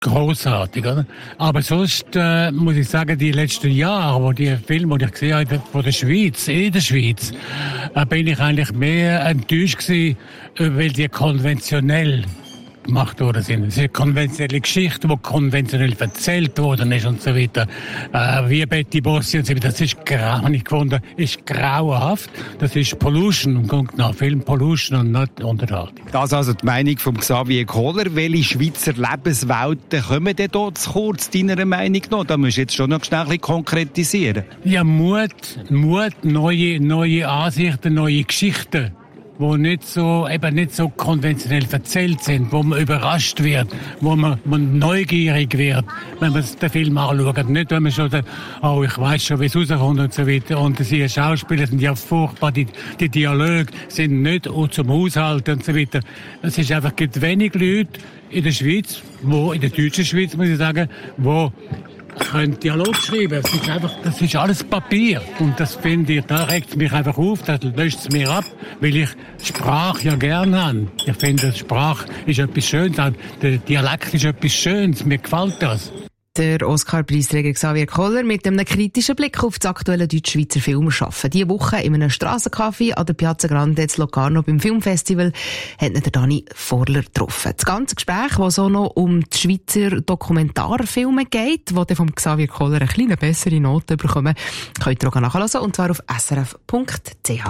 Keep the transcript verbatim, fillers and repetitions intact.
grossartig, oder? Aber sonst äh, muss ich sagen, die letzten Jahre, wo die Filme, die ich gesehen habe, von der Schweiz, in der Schweiz, äh, bin ich eigentlich mehr enttäuscht gewesen, weil die konventionell gemacht worden sind. Es ist eine konventionelle Geschichte, die konventionell erzählt worden ist und so weiter. Äh, wie Betty Bossi und so weiter. Das ist grau, ich gefunden, ist grauenhaft. Das ist Pollution, im Grunde genommen. Film Pollution und nicht Unterhaltung. Das ist also die Meinung von Xavier Kohler. Welche Schweizer Lebenswelten kommen denn dort zu kurz, deiner Meinung nach? Da musst du jetzt schon noch schnell ein bisschen konkretisieren. Ja, Mut, Mut, neue, neue Ansichten, neue Geschichten, wo nicht so, eben nicht so konventionell erzählt sind, wo man überrascht wird, wo man, man neugierig wird, wenn man den Film anschaut. Nicht, wenn man schon sagt, oh, ich weiss schon, wie es rauskommt und so weiter. Und die Schauspieler sind ja furchtbar, die, die Dialoge sind nicht zum Aushalten und so weiter. Es ist einfach, gibt wenig Leute in der Schweiz, wo, in der deutschen Schweiz, muss ich sagen, wo können Dialog schreiben. Das ist einfach, das ist alles Papier. Und das finde ich, da regt es mich einfach auf, das löscht es mir ab, weil ich Sprache ja gerne habe. Ich finde, Sprache ist etwas Schönes, der Dialekt ist etwas Schönes, mir gefällt das. Der Oscar-Preisträger Xavier Kohler mit einem kritischen Blick auf das aktuelle deutsch-schweizer Filmschaffen. Diese Woche in einem Strassencafé an der Piazza Grande in Locarno beim Filmfestival hat ihn der Dani Vorler getroffen. Das ganze Gespräch, das so noch um die Schweizer Dokumentarfilme geht, wo dann vom Xavier Kohler eine kleine bessere Note bekommen, könnt ihr auch nachhören, und zwar auf s r f punkt c h.